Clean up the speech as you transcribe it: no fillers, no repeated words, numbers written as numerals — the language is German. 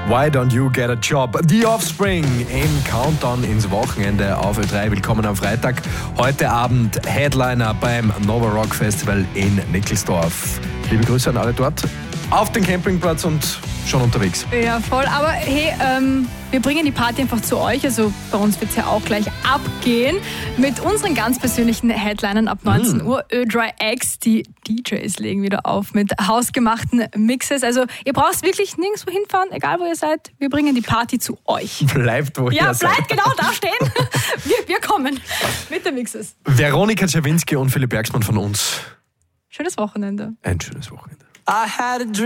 Why Don't You Get a Job? The Offspring im Countdown ins Wochenende auf Ö3. Willkommen am Freitag. Heute Abend Headliner beim Nova Rock Festival in Nickelsdorf. Liebe Grüße an alle dort. Auf den Campingplatz und schon unterwegs. Ja, voll. Aber hey, wir bringen die Party einfach zu euch. Also bei uns wird es ja auch gleich abgehen. Mit unseren ganz persönlichen Headlinern ab 19 Uhr. Ö3X, die DJs legen wieder auf mit hausgemachten Mixes. Also ihr braucht wirklich nirgendwo hinfahren, egal wo ihr seid. Wir bringen die Party zu euch. Bleibt, wo ihr seid. Ja, bleibt genau da stehen. Wir kommen mit den Mixes. Veronika Czerwinski und Philipp Bergsmann von uns. Schönes Wochenende. Ein schönes Wochenende.